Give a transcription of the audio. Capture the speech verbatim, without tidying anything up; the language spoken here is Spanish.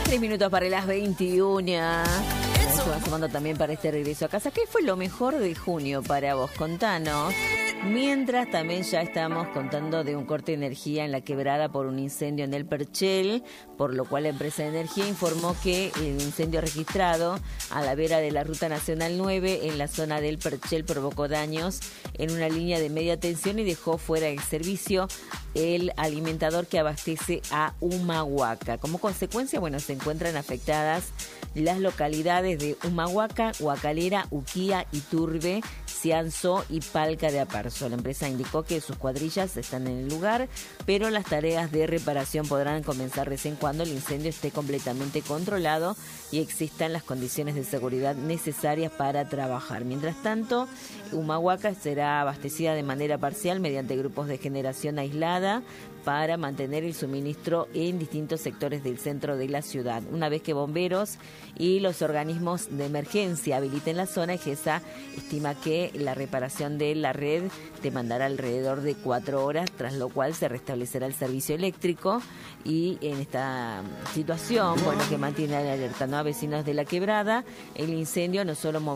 Tres minutos para las veintiuna. Se va sumando también para este regreso a casa. ¿Qué fue lo mejor de junio para vos? Contanos. Mientras también ya estamos contando de un corte de energía en la quebrada por un incendio en el Perchel, por lo cual la empresa de energía informó que el incendio registrado a la vera de la Ruta Nacional nueve en la zona del Perchel provocó daños en una línea de media tensión y dejó fuera de servicio el alimentador que abastece a Humahuaca. Como consecuencia, bueno, se encuentran afectadas las localidades de Humahuaca, Huacalera, Uquía, Iturbe, Cianzó y Palca de Aparzo. La empresa indicó que sus cuadrillas están en el lugar, pero las tareas de reparación podrán comenzar recién cuando el incendio esté completamente controlado y existan las condiciones de seguridad necesarias para trabajar. Mientras tanto, Humahuaca será abastecida de manera parcial mediante grupos de generación aislada para mantener el suministro en distintos sectores del centro de la ciudad. Una vez que bomberos y los organismos de emergencia habiliten la zona, EGESA estima que la reparación de la red demandará alrededor de cuatro horas, tras lo cual se restablecerá el servicio eléctrico. Y en esta situación, bueno, que mantiene alerta, ¿no?, a vecinos de la quebrada, el incendio no solo movilizó